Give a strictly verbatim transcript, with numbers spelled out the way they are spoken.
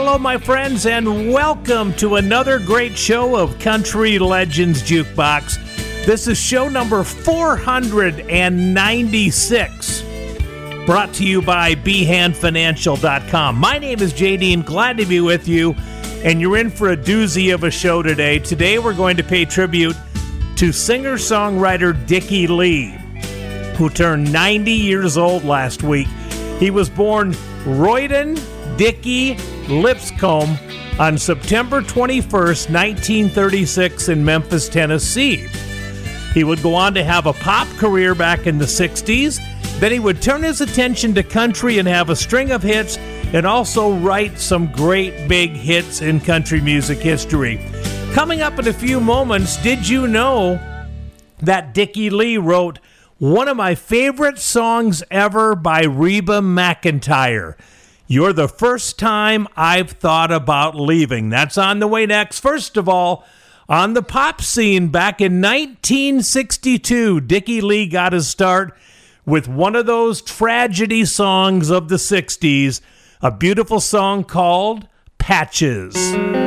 hello, my friends, and welcome to another great show of Country Legends Jukebox. This is show number four hundred ninety-six, brought to you by behan financial dot com. My name is J D, and glad to be with you, and you're in for a doozy of a show today. Today, we're going to pay tribute to singer-songwriter Dickie Lee, who turned ninety years old last week. He was born Royden Dickie Lipscomb on September twenty-first, nineteen thirty-six in Memphis, Tennessee. He would go on to have a pop career back in the sixties. Then he would turn his attention to country and have a string of hits, and also write some great big hits in country music history. Coming up in a few moments, did you know that Dickie Lee wrote one of my favorite songs ever by Reba McEntire? You're the First Time I've Thought About Leaving. That's on the way next. First of all, on the pop scene back in nineteen sixty-two, Dickie Lee got his start with one of those tragedy songs of the sixties, a beautiful song called Patches.